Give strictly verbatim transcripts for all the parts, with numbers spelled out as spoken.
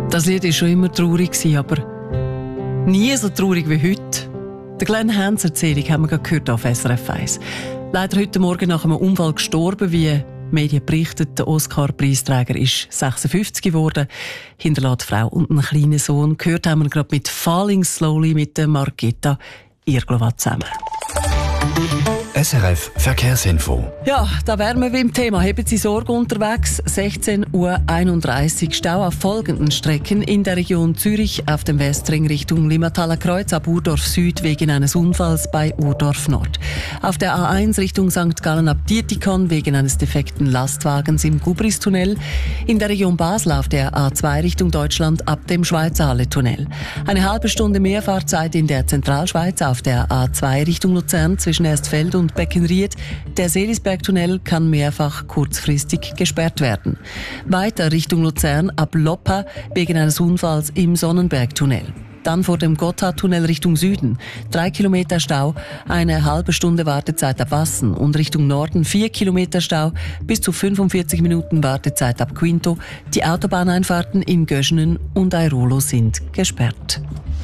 Das Lied war schon immer traurig, aber nie so traurig wie heute. Die Glenn Hens Erzählung haben wir gerade gehört auf S R F eins. Leider heute Morgen nach einem Unfall gestorben, wie Medien berichtet. Der Oscar-Preisträger ist sechsundfünfzig geworden, hinterlässt Frau und einen kleinen Sohn. Gehört haben wir gerade mit «Falling Slowly» mit der Margita Irglova zusammen. S R F Verkehrsinfo. Ja, da wären wir beim Thema. Haben Sie Sorge unterwegs? sechzehn Uhr einunddreißig Stau auf folgenden Strecken in der Region Zürich auf dem Westring Richtung Limmathaler Kreuz ab Urdorf Süd wegen eines Unfalls bei Urdorf Nord. Auf der A eins Richtung Sankt Gallen ab Dietikon wegen eines defekten Lastwagens im Gubristunnel. In der Region Basel auf der A zwei Richtung Deutschland ab dem Schweizerhalle-Tunnel. Eine halbe Stunde mehr Fahrzeit in der Zentralschweiz auf der A zwei Richtung Luzern zwischen Erstfeld und Beckenried. Der Seelisbergtunnel kann mehrfach kurzfristig gesperrt werden. Weiter Richtung Luzern ab Loppa wegen eines Unfalls im Sonnenbergtunnel. Dann vor dem Gotthardtunnel Richtung Süden. Drei Kilometer Stau, eine halbe Stunde Wartezeit ab Wassen. Und Richtung Norden vier Kilometer Stau, bis zu fünfundvierzig Minuten Wartezeit ab Quinto. Die Autobahneinfahrten in Göschenen und Airolo sind gesperrt.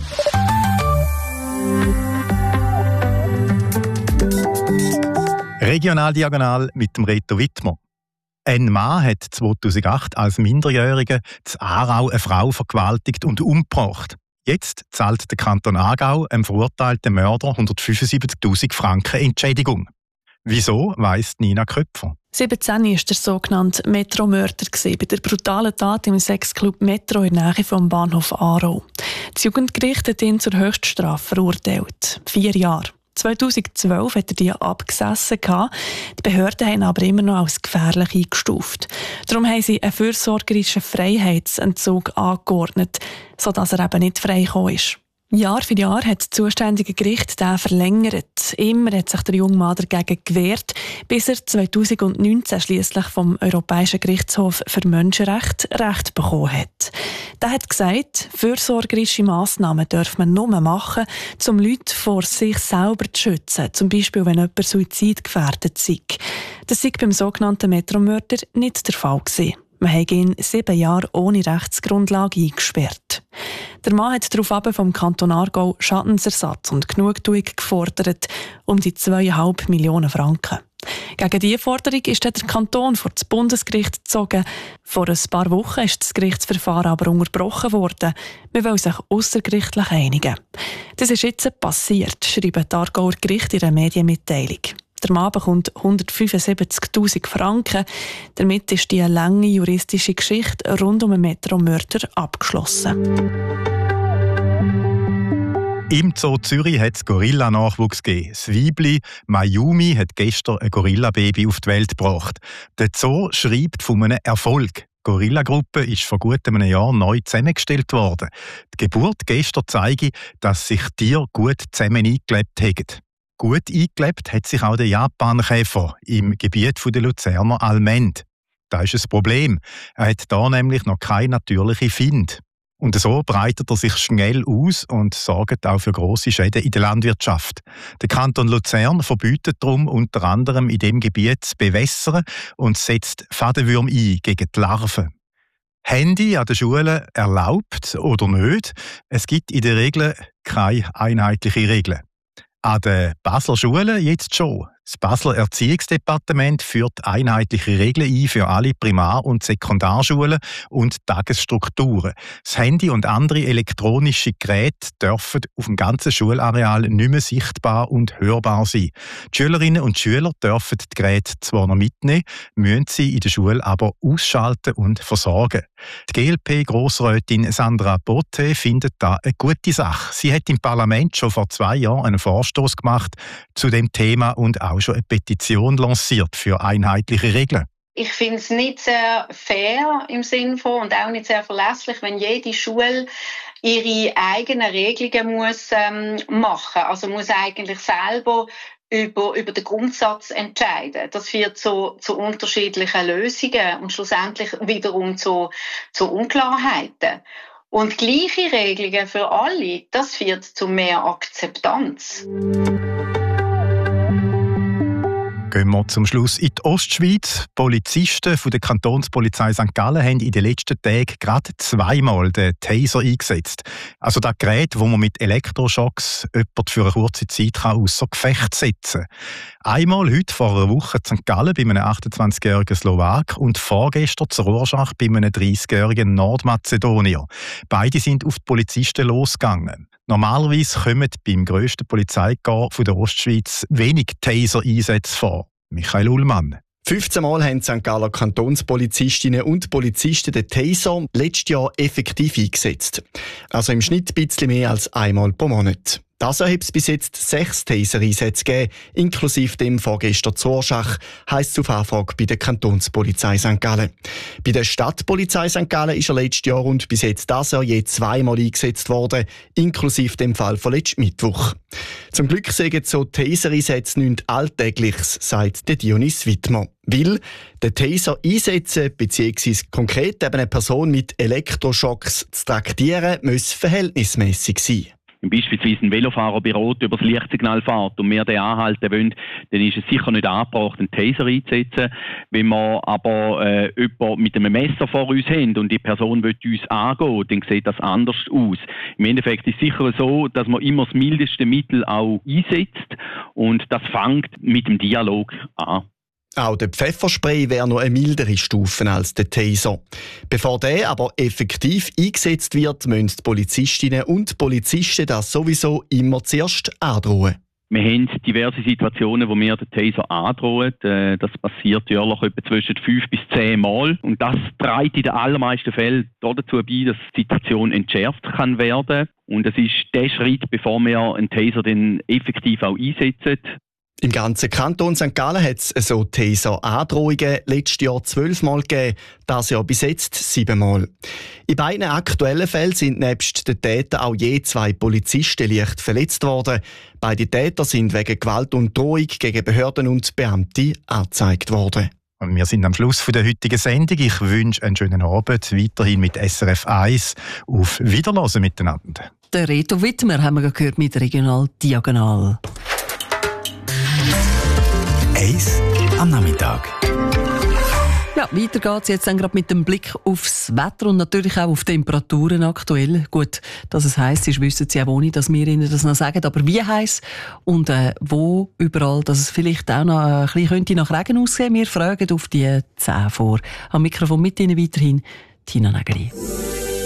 Regionaldiagonal mit dem Reto Wittmer. Ein Mann hat zweitausendacht als Minderjähriger in Aarau eine Frau vergewaltigt und umgebracht. Jetzt zahlt der Kanton Aargau einem verurteilten Mörder hundertfünfundsiebzigtausend Franken Entschädigung. Wieso, weiss Nina Köpfer. siebzehn war der sogenannte Metro-Mörder bei der brutalen Tat im Sexclub Metro in der Nähe vom Bahnhof Aarau. Das Jugendgericht hat ihn zur Höchststrafe verurteilt. Vier Jahre. zweitausendzwölf hat er die abgesessen. Die Behörden haben ihn aber immer noch als gefährlich eingestuft. Darum haben sie einen fürsorgerischen Freiheitsentzug angeordnet, sodass er eben nicht freigekommen ist. Jahr für Jahr hat das zuständige Gericht den verlängert. Immer hat sich der junge Mann dagegen gewehrt, bis er zweitausendneunzehn schliesslich vom Europäischen Gerichtshof für Menschenrechte Recht bekommen hat. Der hat gesagt, fürsorgerische Massnahmen darf man nur machen, um Leute vor sich selber zu schützen, zum Beispiel wenn jemand suizidgefährdet sei. Das sei beim sogenannten Metromörder nicht der Fall gewesen. Man hat ihn sieben Jahre ohne Rechtsgrundlage eingesperrt. Der Mann hat daraufhin vom Kanton Aargau Schadensersatz und Genugtuung gefordert, um die zweieinhalb Millionen Franken. Gegen diese Forderung ist der Kanton vor das Bundesgericht gezogen. Vor ein paar Wochen ist das Gerichtsverfahren aber unterbrochen worden. Man will sich aussergerichtlich einigen. Das ist jetzt passiert, schreiben die Aargauer Gerichte in einer Medienmitteilung. Der Mann bekommt hundertfünfundsiebzigtausend Franken. Damit ist die lange juristische Geschichte rund um den Metro-Mörder abgeschlossen. Im Zoo Zürich hat es Gorilla-Nachwuchs gegeben. Das Weibli Mayumi hat gestern ein Gorilla-Baby auf die Welt gebracht. Der Zoo schreibt von einem Erfolg. Die Gorilla-Gruppe ist vor gut einem Jahr neu zusammengestellt worden. Die Geburt gestern zeige, dass sich Tiere gut zusammen eingelebt haben. Gut eingelebt hat sich auch der Japankäfer im Gebiet der Luzerner Almend. Das ist ein Problem. Er hat da nämlich noch keine natürliche Find. Und so breitet er sich schnell aus und sorgt auch für grosse Schäden in der Landwirtschaft. Der Kanton Luzern verbietet darum unter anderem in dem Gebiet zu bewässern und setzt Fadenwürmer ein gegen die Larven. Handy an den Schulen erlaubt oder nicht? Es gibt in der Regel keine einheitliche Regel. An den Basler Schulen jetzt schon. Das Basler Erziehungsdepartement führt einheitliche Regeln ein für alle Primar- und Sekundarschulen und Tagesstrukturen. Das Handy und andere elektronische Geräte dürfen auf dem ganzen Schulareal nicht mehr sichtbar und hörbar sein. Die Schülerinnen und Schüler dürfen die Geräte zwar noch mitnehmen, müssen sie in der Schule aber ausschalten und versorgen. Die G L P-Grossrätin Sandra Botte findet da eine gute Sache. Sie hat im Parlament schon vor zwei Jahren einen Vorstoß gemacht zu dem Thema und auch schon eine Petition lanciert für einheitliche Regeln. Ich finde es nicht sehr fair im Sinne von und auch nicht sehr verlässlich, wenn jede Schule ihre eigenen Regelungen muss ähm, machen. Also muss eigentlich selber über, über den Grundsatz entscheiden. Das führt zu, zu unterschiedlichen Lösungen und schlussendlich wiederum zu, zu Unklarheiten. Und gleiche Regelungen für alle, das führt zu mehr Akzeptanz. Gehen wir zum Schluss in die Ostschweiz. Polizisten von der Kantonspolizei Sankt Gallen haben in den letzten Tagen gerade zweimal den Taser eingesetzt. Also das Gerät, wo man mit Elektroschocks jemanden für eine kurze Zeit außer Gefecht setzen kann. Einmal heute vor einer Woche in Sankt Gallen bei einem achtundzwanzigjährigen Slowak und vorgestern zur Rorschach bei einem dreißigjährigen Nordmazedonier. Beide sind auf die Polizisten losgegangen. Normalerweise kommen beim grössten Polizeikorps der Ostschweiz wenig Taser-Einsätze vor. Michael Ullmann. fünfzehn Mal haben die Sankt Galler Kantonspolizistinnen und Polizisten den Taser letztes Jahr effektiv eingesetzt. Also im Schnitt ein bisschen mehr als einmal pro Monat. Das hat es bis jetzt sechs Taser-Einsätze gegeben, inklusive dem vorgestern zu Orschach, heisst es auf Anfrage bei der Kantonspolizei Sankt Gallen. Bei der Stadtpolizei Sankt Gallen ist er letztes Jahr und bis jetzt das Jahr je zweimal eingesetzt worden, inklusive dem Fall von letzten Mittwoch. Zum Glück sagen so Taser-Einsätze nichts Alltägliches, sagt der Dionys Wittmer. Weil der Taser einsetzen bzw. konkret eben eine Person mit Elektroschocks zu traktieren, muss verhältnismäßig sein. Wenn beispielsweise ein Velofahrer bei Rot über das Lichtsignal fährt und wir den anhalten wollen, dann ist es sicher nicht angebracht, einen Taser einzusetzen. Wenn wir aber äh, jemanden mit einem Messer vor uns haben und die Person will uns angehen, dann sieht das anders aus. Im Endeffekt ist es sicher so, dass man immer das mildeste Mittel auch einsetzt und das fängt mit dem Dialog an. Auch der Pfefferspray wäre noch eine mildere Stufe als der Taser. Bevor der aber effektiv eingesetzt wird, müssen die Polizistinnen und Polizisten das sowieso immer zuerst androhen. Wir haben diverse Situationen, wo wir den Taser androhen. Das passiert jährlich etwa zwischen fünf bis zehn Mal. Und das trägt in den allermeisten Fällen dazu bei, dass die Situation entschärft kann werden. Und es ist der Schritt, bevor wir einen Taser dann effektiv auch einsetzen. Im ganzen Kanton Sankt Gallen hat es so Taser-Androhungen letztes Jahr zwölfmal gegeben, das Jahr bis jetzt siebenmal. In beiden aktuellen Fällen sind nebst den Tätern auch je zwei Polizisten leicht verletzt worden. Beide Täter sind wegen Gewalt und Drohung gegen Behörden und Beamte angezeigt worden. Und wir sind am Schluss der heutigen Sendung. Ich wünsche einen schönen Abend, weiterhin mit S R F eins. Auf Wiederhören miteinander. Der Reto Wittmer haben wir gehört mit Regional Diagonal. Eis am Nachmittag. Ja, weiter geht's jetzt dann gerade mit dem Blick aufs Wetter und natürlich auch auf Temperaturen aktuell. Gut, dass es heiß ist, wissen Sie auch ohne, dass wir Ihnen das noch sagen. Aber wie heiß und äh, wo überall, dass es vielleicht auch noch ein bisschen könnte nach Regen aussehen. Wir fragen auf die zehn vor. Am Mikrofon mit Ihnen weiterhin Tina Nägeli.